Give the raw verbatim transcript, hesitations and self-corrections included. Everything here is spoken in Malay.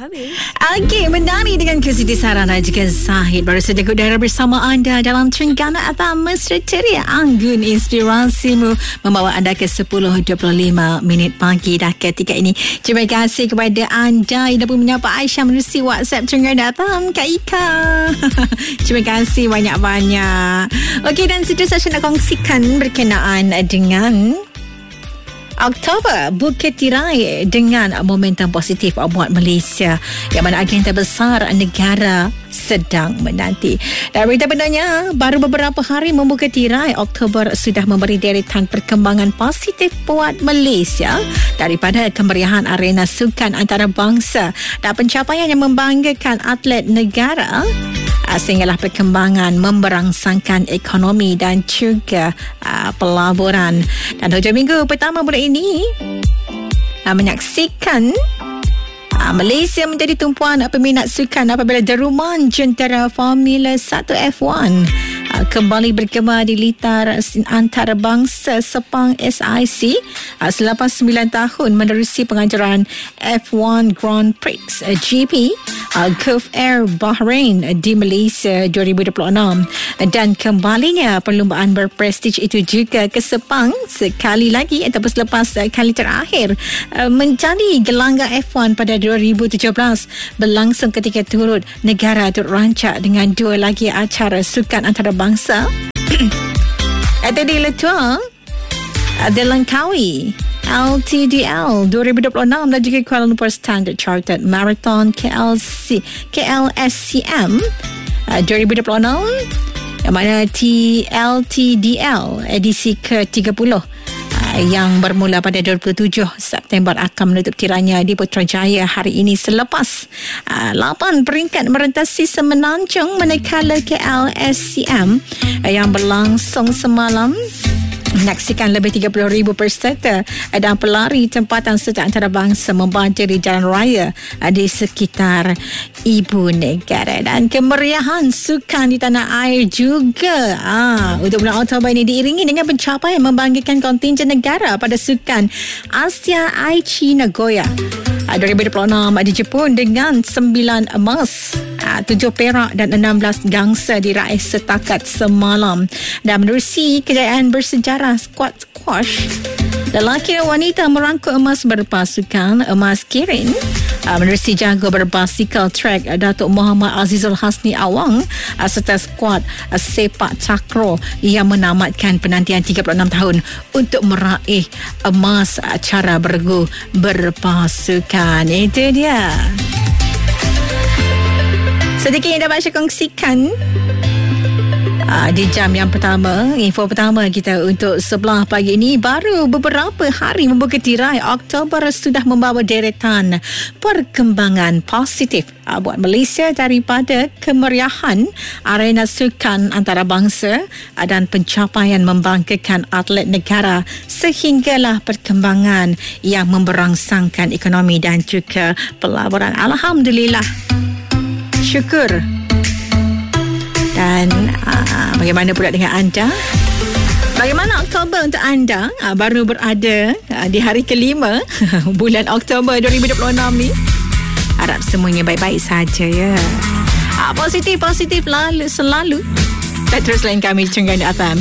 habis. Okey, Mendani dengan Kusiti Sarah dan juga Zahid baru saja udara bersama anda dalam Trenggana Atam Mesra Ceria. Anggun inspirasimu membawa anda ke sepuluh dua puluh lima minit pagi dah ketika ini. Terima kasih kepada anda yang dapat menyapa Aisyah menerusi WhatsApp Trenggana Atam, Kak Ika. Terima kasih banyak-banyak. Okey, dan situ saya nak kongsikan berkenaan dengan Oktober Bukit Tirai dengan momentum positif buat Malaysia, yang mana agenda besar negara sedang menanti. Dan berita benarnya, baru beberapa hari membuka tirai, Oktober sudah memberi deretan perkembangan positif buat Malaysia, daripada kemeriahan arena sukan antarabangsa dan pencapaian yang membanggakan atlet negara, sehinggalah perkembangan memberangsangkan ekonomi dan juga uh, pelaburan. Dan hujung minggu pertama bulan ini uh, menyaksikan uh, Malaysia menjadi tumpuan peminat sukan apabila deruman jentera Formula satu F satu uh, kembali bergema di litar antarabangsa Sepang S I C uh, selepas sembilan tahun menerusi pengajaran F satu Grand Prix uh, G P Uh, Gulf Air Bahrain uh, di Malaysia dua ribu dua puluh enam, dan kembalinya perlumbaan berprestij itu juga ke Sepang sekali lagi ataupun selepas uh, kali terakhir uh, menjadi gelanggang F satu pada dua ribu tujuh belas, berlangsung ketika turut negara turut rancak dengan dua lagi acara sukan antarabangsa. Itu di Letua uh, di Langkawi L T D L dua ribu dua puluh enam dan juga Kuala Lumpur Standard Chartered Marathon K L C K L S C M uh, dua ribu dua puluh enam, yang mana T L T D L edisi ke tiga puluh uh, yang bermula pada dua puluh tujuh September akan menutup tiranya di Putrajaya hari ini selepas uh, lapan peringkat merentasi semenanjung manakala K L S C M uh, yang berlangsung semalam menyaksikan lebih tiga puluh ribu peserta dan pelari tempatan serta antarabangsa membanjiri di jalan raya di sekitar ibu negara. Dan kemeriahan sukan di tanah air juga ah, untuk bulan Oktober ini diiringi dengan pencapaian membanggakan kontingen negara pada sukan Asia Aichi Nagoya dua ribu dua puluh enam di Jepun dengan sembilan emas, tujuh perak dan enam belas gangsa diraih setakat semalam. Dan menerusi kejayaan bersejarah squad squash, lelaki dan wanita merangkut emas berpasukan emas kirin. Menerusi jago berbasikal track Datuk Muhammad Azizul Hasni Awang serta skuad sepak takraw yang menamatkan penantian tiga puluh enam tahun untuk meraih emas cara bergu berpasukan. Itu dia sedikit yang dapat saya kongsikan uh, di jam yang pertama. Info pertama kita untuk sebelah pagi ini, baru beberapa hari membuka tirai, Oktober sudah membawa deretan perkembangan positif uh, buat Malaysia, daripada kemeriahan arena sukan antarabangsa uh, dan pencapaian membanggakan atlet negara, sehinggalah perkembangan yang memberangsangkan ekonomi dan juga pelaburan. Alhamdulillah, syukur. Dan uh, bagaimana pula dengan anda? Bagaimana Oktober untuk anda? Uh, baru berada uh, di hari kelima bulan Oktober dua ribu dua puluh enam ni. Harap semuanya baik-baik saja ya. Uh, positif-positif lalu selalu. Dan terus lain kami Trenggana F M.